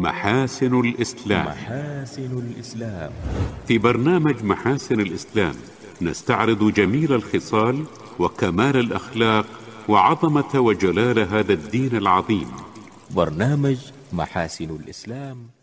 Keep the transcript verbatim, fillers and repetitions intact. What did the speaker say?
محاسن الإسلام. محاسن الإسلام. في برنامج محاسن الإسلام نستعرض جميل الخصال وكمال الأخلاق وعظمة وجلال هذا الدين العظيم. برنامج محاسن الإسلام